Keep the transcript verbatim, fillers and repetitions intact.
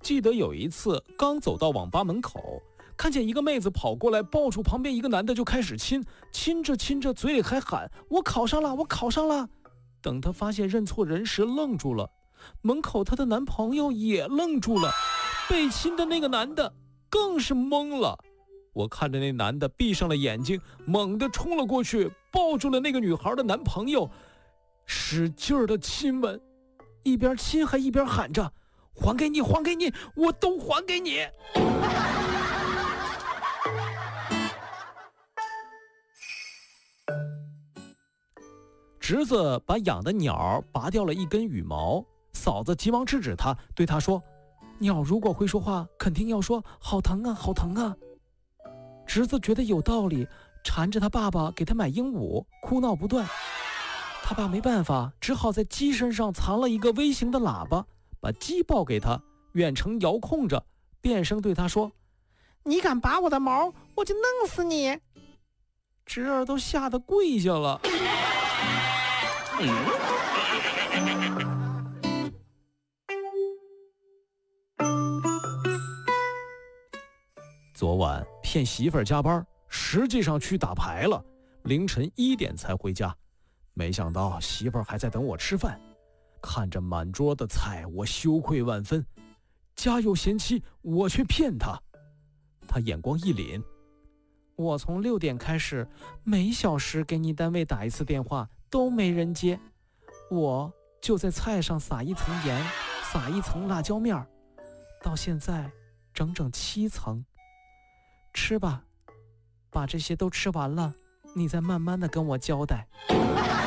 记得有一次刚走到网吧门口，看见一个妹子跑过来，抱住旁边一个男的就开始亲，亲着亲着嘴里还喊我考上了，我考上了。等她发现认错人时愣住了，门口她的男朋友也愣住了，被亲的那个男的更是懵了。我看着那男的闭上了眼睛，猛地冲了过去，抱住了那个女孩的男朋友，使劲儿的亲吻，一边亲还一边喊着还给你还给你，我都还给你。侄子把养的鸟拔掉了一根羽毛，嫂子急忙制止他，对他说，鸟如果会说话，肯定要说好疼啊好疼啊。侄子觉得有道理，缠着他爸爸给他买鹦鹉，哭闹不断。他爸没办法，只好在鸡身上藏了一个微型的喇叭，把鸡抱给他，远程遥控着，变声对他说， 你敢拔我的毛，我就弄死你。 侄儿都吓得跪下了。嗯昨晚骗媳妇儿加班，实际上去打牌了，凌晨一点才回家。没想到媳妇儿还在等我吃饭，看着满桌的菜，我羞愧万分。家有贤妻，我却骗她。她眼光一凛，我从六点开始，每小时给你单位打一次电话，都没人接，我就在菜上撒一层盐，撒一层辣椒面，到现在整整七层。吃吧，把这些都吃完了，你再慢慢的跟我交代。